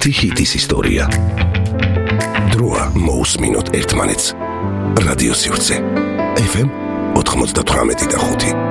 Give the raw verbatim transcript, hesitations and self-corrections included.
ერთი ჰიტის ისტორია. დროა მოусმინოთ ერთმანეთს. რადიო სივრცე. ეფ ემ ოთხმოცდათვრამეტი და ხუთი.